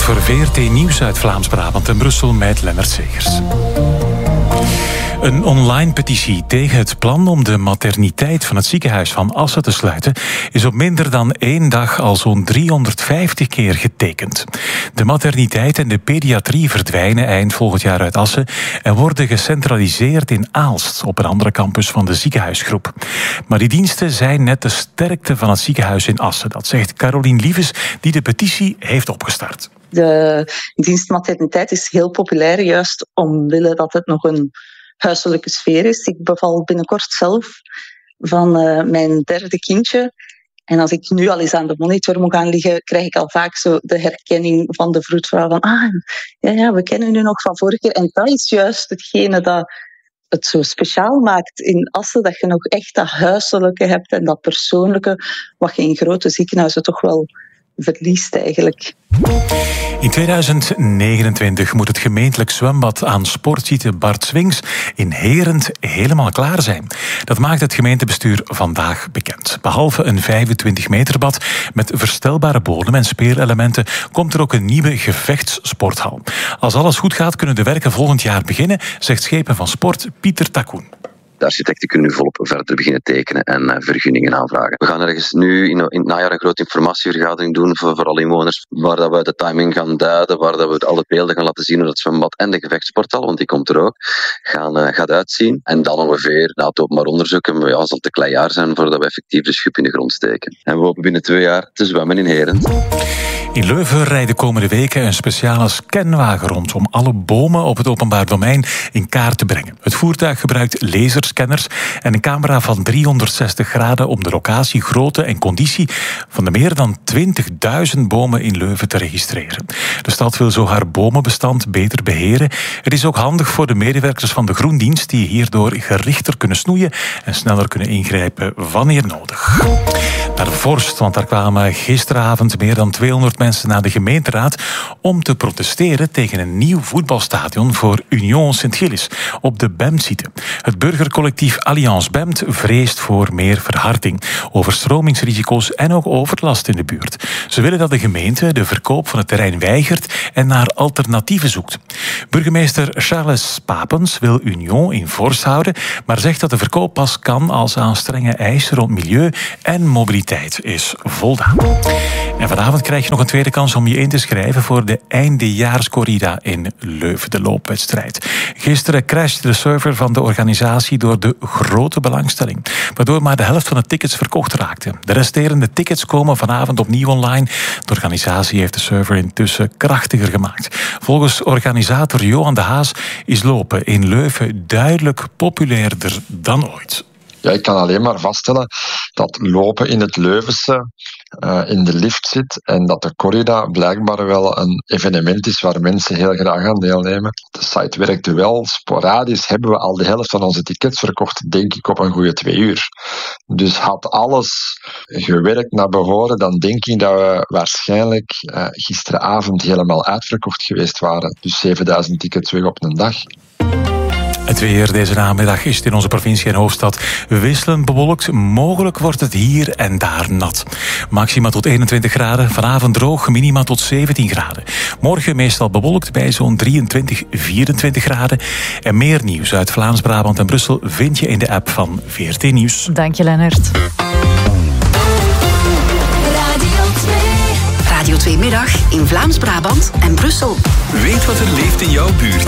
tijd voor VRT Nieuws uit Vlaams-Brabant en Brussel met Lennart Segers. Een online petitie tegen het plan om de materniteit van het ziekenhuis van Assen te sluiten is op minder dan 1 dag al zo'n 350 keer getekend. De materniteit en de pediatrie verdwijnen eind volgend jaar uit Assen en worden gecentraliseerd in Aalst, op een andere campus van de ziekenhuisgroep. Maar die diensten zijn net de sterkte van het ziekenhuis in Assen. Dat zegt Caroline Lieves, die de petitie heeft opgestart. De dienst materniteit is heel populair, juist omwille dat het nog een huiselijke sfeer is. Ik beval binnenkort zelf van mijn 3e kindje. En als ik nu al eens aan de monitor moet gaan liggen, krijg ik al vaak zo de herkenning van de vroedvrouw van ja, we kennen u nog van vorige keer. En dat is juist hetgene dat het zo speciaal maakt in Assen, dat je nog echt dat huiselijke hebt en dat persoonlijke, wat je in grote ziekenhuizen toch wel verliest eigenlijk. In 2029 moet het gemeentelijk zwembad aan sportsite Bart Swings in Herent helemaal klaar zijn. Dat maakt het gemeentebestuur vandaag bekend. Behalve een 25-meter bad met verstelbare bodem en speelelementen komt er ook een nieuwe gevechtssporthal. Als alles goed gaat kunnen de werken volgend jaar beginnen, zegt schepen van sport Pieter Takoen. De architecten kunnen nu volop verder beginnen tekenen en vergunningen aanvragen. We gaan ergens nu in het najaar een grote informatievergadering doen voor alle inwoners, waar dat we de timing gaan duiden, waar dat we alle beelden gaan laten zien hoe het zwembad en de gevechtssporthal, want die komt er ook, gaat uitzien. En dan ongeveer, na het openbaar onderzoek, zal het een klein jaar zijn voordat we effectief de schub in de grond steken. En we hopen binnen 2 jaar te zwemmen in Herent. In Leuven rijdt komende weken een speciale scanwagen rond om alle bomen op het openbaar domein in kaart te brengen. Het voertuig gebruikt laserscanners en een camera van 360 graden om de locatie, grootte en conditie van de meer dan 20.000 bomen in Leuven te registreren. De stad wil zo haar bomenbestand beter beheren. Het is ook handig voor de medewerkers van de Groendienst die hierdoor gerichter kunnen snoeien en sneller kunnen ingrijpen wanneer nodig. Naar de Vorst, want daar kwamen gisteravond meer dan 200 mensen naar de gemeenteraad om te protesteren tegen een nieuw voetbalstadion voor Union Sint-Gilles op de Bempt-site. Het burgercollectief Alliance Bempt vreest voor meer verharding, overstromingsrisico's en ook overlast in de buurt. Ze willen dat de gemeente de verkoop van het terrein weigert en naar alternatieven zoekt. Burgemeester Charles Papens wil Union in Vorst houden, maar zegt dat de verkoop pas kan als aan strenge eisen rond milieu en mobiliteit is voldaan. En vanavond krijg je nog een tweede kans om je in te schrijven voor de eindejaarscorrida in Leuven, de loopwedstrijd. Gisteren crashte de server van de organisatie door de grote belangstelling, waardoor maar de helft van de tickets verkocht raakte. De resterende tickets komen vanavond opnieuw online. De organisatie heeft de server intussen krachtiger gemaakt. Volgens organisator Johan de Haas is lopen in Leuven duidelijk populairder dan ooit. Ja, ik kan alleen maar vaststellen dat lopen in het Leuvense in de lift zit en dat de corrida blijkbaar wel een evenement is waar mensen heel graag aan deelnemen. De site werkte wel. Sporadisch hebben we al de helft van onze tickets verkocht, denk ik, op een goede 2 uur. Dus had alles gewerkt naar behoren, dan denk ik dat we waarschijnlijk gisteravond helemaal uitverkocht geweest waren. Dus 7000 tickets weg op een dag. Het weer deze namiddag is het in onze provincie en hoofdstad wisselend bewolkt. Mogelijk wordt het hier en daar nat. Maxima tot 21 graden. Vanavond droog, minima tot 17 graden. Morgen meestal bewolkt bij zo'n 23, 24 graden. En meer nieuws uit Vlaams-Brabant en Brussel vind je in de app van VRT Nieuws. Dank je, Lennart. Radio 2 Middag in Vlaams-Brabant en Brussel. Weet wat er leeft in jouw buurt.